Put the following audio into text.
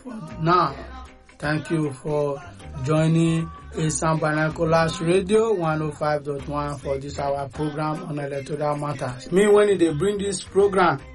But now, thank you for joining Eastern Binoculars Radio 105.1 for this our program on electoral matters. Me, when they bring this program,